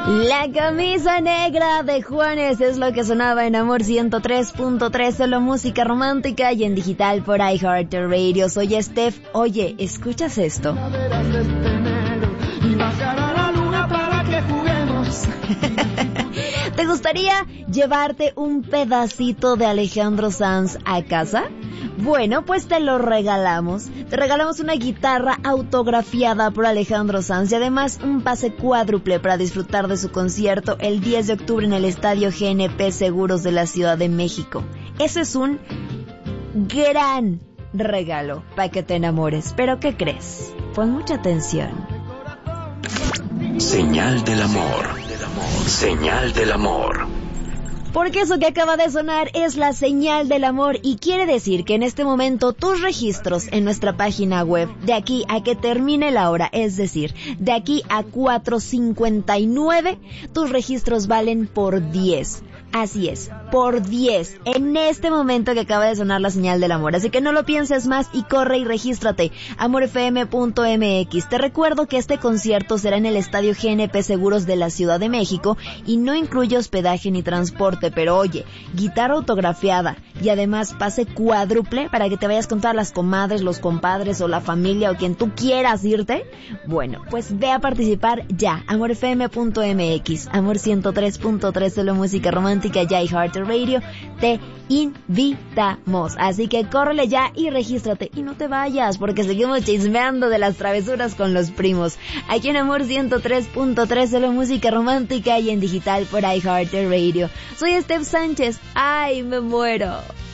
La camisa negra de Juanes es lo que sonaba en Amor 103.3, solo música romántica y en digital por iHeartRadio. Soy Steph. Oye, ¿escuchas esto? ¿Te gustaría llevarte un pedacito de Alejandro Sanz a casa? Bueno, pues te lo regalamos. Te regalamos una guitarra autografiada por Alejandro Sanz y además un pase cuádruple para disfrutar de su concierto el 10 de octubre en el Estadio GNP Seguros de la Ciudad de México. Ese es un gran regalo para que te enamores. ¿Pero qué crees? Pon mucha atención. Señal del amor. Señal del amor. Porque eso que acaba de sonar es la señal del amor y quiere decir que en este momento tus registros en nuestra página web, de aquí a que termine la hora, es decir, de aquí a 4:59, tus registros valen por 10. Así es, por 10, en este momento que acaba de sonar la señal del amor. Así que no lo pienses más y corre y regístrate, amorfm.mx. Te recuerdo que este concierto será en el Estadio GNP Seguros de la Ciudad de México y no incluye hospedaje ni transporte, pero oye, guitarra autografiada y además pase cuádruple para que te vayas con todas las comadres, los compadres o la familia o quien tú quieras irte. Bueno, pues ve a participar ya, amorfm.mx, Amor 103.3, solo música romántica y iHeartRadio, te invitamos. Así que córrele ya y regístrate y no te vayas porque seguimos chismeando de las travesuras con los primos. Aquí en Amor 103.3, solo música romántica y en digital por iHeartRadio. Soy Steph Sánchez. ¡Ay, me muero!